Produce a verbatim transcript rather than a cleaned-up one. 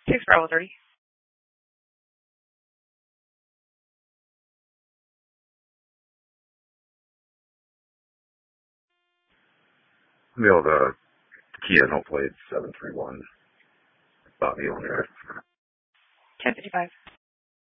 six Bravo thirty. I'll be able to key in. Hopefully it's seven three one. Bobby on there. ten fifty-five.